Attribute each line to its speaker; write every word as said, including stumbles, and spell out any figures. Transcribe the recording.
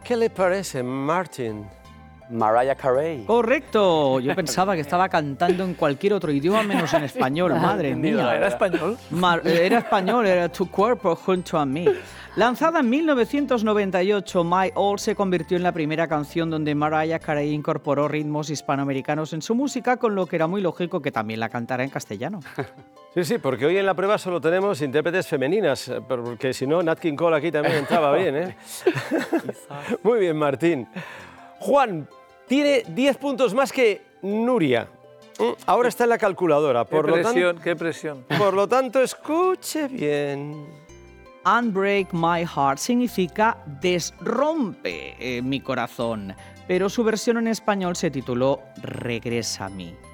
Speaker 1: ¿Qué le parece, Martin?
Speaker 2: Mariah Carey.
Speaker 3: Correcto. Yo pensaba que estaba cantando en cualquier otro idioma menos en español. Madre mía.
Speaker 4: ¿Era español?
Speaker 3: Mar- era español, era Tu cuerpo junto a mí. Lanzada en mil novecientos noventa y ocho, My All se convirtió en la primera canción donde Mariah Carey incorporó ritmos hispanoamericanos en su música, con lo que era muy lógico que también la cantara en castellano.
Speaker 1: Sí, sí, porque hoy en la prueba solo tenemos intérpretes femeninas, porque si no, Nat King Cole aquí también entraba bien, ¿eh? Muy bien, Martín. Juan tiene diez puntos más que Nuria. Ahora está en la calculadora. Por
Speaker 4: Qué
Speaker 1: lo
Speaker 4: presión,
Speaker 1: tan-
Speaker 4: qué presión.
Speaker 1: Por lo tanto, escuche bien.
Speaker 3: Unbreak My Heart significa desrompe eh, mi corazón, pero su versión en español se tituló Regresa a mí.